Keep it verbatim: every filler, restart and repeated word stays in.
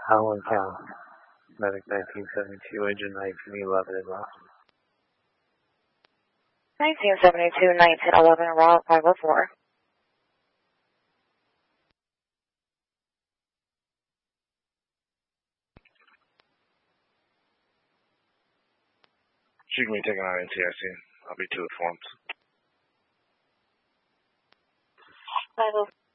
Howland County, Medic nineteen seventy-two, Engine nineteen eleven in route. nineteen seventy-two, nineteen eleven, route five oh four. She can be taken on N T I C. I'll be two informed. five oh four.